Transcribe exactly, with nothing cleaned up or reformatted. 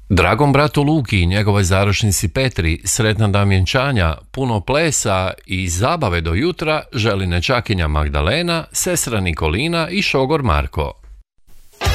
Dragom bratu Luki i njegovoj zaručnici Petri sretan vjenčanja, puno plesa i zabave do jutra želi nećakinja Magdalena, sestra Nikolina i šogor Marko.